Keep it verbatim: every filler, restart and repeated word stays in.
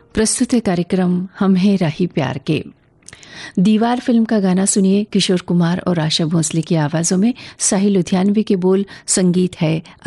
प्रस्तुत है कार्यक्रम हम हैं राही प्यार के। दीवार फिल्म का गाना सुनिए, किशोर कुमार और आशा भोसले की आवाजों में। साहिल लुधियानवी के बोल, संगीत है